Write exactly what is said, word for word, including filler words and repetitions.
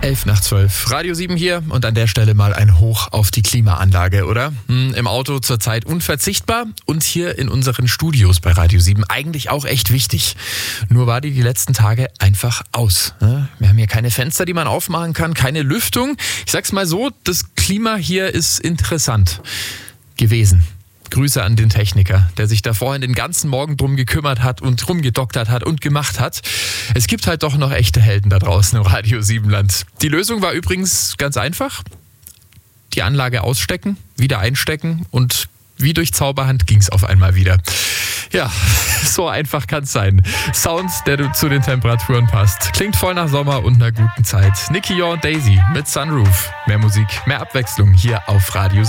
elf nach zwölf. Radio sieben hier und an der Stelle mal ein Hoch auf die Klimaanlage, oder? Hm, im Auto zurzeit unverzichtbar und hier in unseren Studios bei Radio sieben eigentlich auch echt wichtig. Nur war die die letzten Tage einfach aus. Wir haben hier keine Fenster, die man aufmachen kann, keine Lüftung. Ich sag's mal so, das Klima hier ist interessant gewesen. Grüße an den Techniker, der sich da vorhin den ganzen Morgen drum gekümmert hat und rumgedoktert hat und gemacht hat. Es gibt halt doch noch echte Helden da draußen im Radio sieben Land. Die Lösung war übrigens ganz einfach. Die Anlage ausstecken, wieder einstecken und wie durch Zauberhand ging's auf einmal wieder. Ja, so einfach kann's sein. Sound, der du zu den Temperaturen passt. Klingt voll nach Sommer und einer guten Zeit. Nicky Yor und Daisy mit Sunroof. Mehr Musik, mehr Abwechslung hier auf Radio sieben.